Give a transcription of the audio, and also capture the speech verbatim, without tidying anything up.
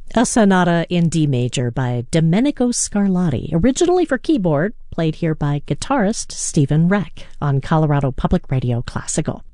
A sonata in D major by Domenico Scarlatti, originally for keyboard, played here by guitarist Stephen Reck on Colorado Public Radio Classical.